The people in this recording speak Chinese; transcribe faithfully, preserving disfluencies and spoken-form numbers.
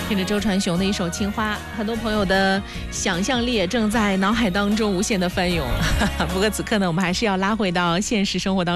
听着周传雄的一首《青花》，很多朋友的想象力也正在脑海当中无限的翻涌。不过此刻呢，我们还是要拉回到现实生活当中。